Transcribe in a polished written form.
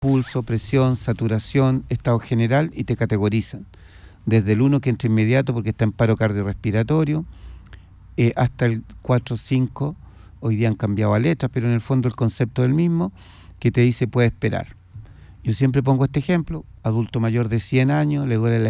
pulso, presión, saturación, estado general y te categorizan. Desde el 1 que entra inmediato porque está en paro cardiorrespiratorio, hasta el 4 o 5, hoy día han cambiado a letras, pero en el fondo el concepto es el mismo, que te dice puede esperar. Yo siempre pongo este ejemplo: adulto mayor de 100 años, le duele la